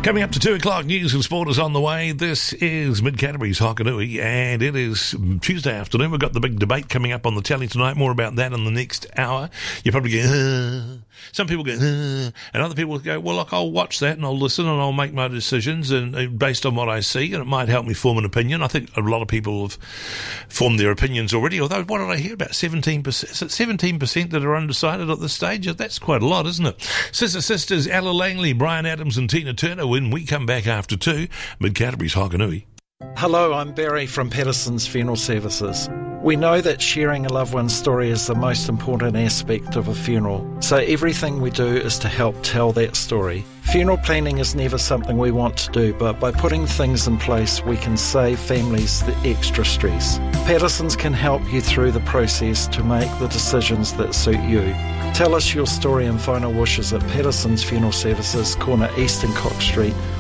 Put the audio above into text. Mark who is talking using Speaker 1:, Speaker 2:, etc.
Speaker 1: Coming up to 2 o'clock, news and sport is on the way. This is Mid-Canterbury's Hokanui, and it is Tuesday afternoon. We've got the big debate coming up on the telly tonight. More about that in the next hour. You're probably going, some people go, and other people go, well, look, I'll watch that and I'll listen and I'll make my decisions and based on what I see, and it might help me form an opinion. I think a lot of people have formed their opinions already, although what did I hear? About 17%. Is it 17% that are undecided at this stage? That's quite a lot, isn't it? Sister Sisters, Ella Langley, Brian Adams and Tina Turner when we come back after 2, Mid-Canterbury's Hokanui.
Speaker 2: Hello, I'm Barry from Patterson's Funeral Services. We know that sharing a loved one's story is the most important aspect of a funeral, so everything we do is to help tell that story. Funeral planning is never something we want to do, but by putting things in place, we can save families the extra stress. Patterson's can help you through the process to make the decisions that suit you. Tell us your story and final wishes at Patterson's Funeral Services, corner East and Cox Street,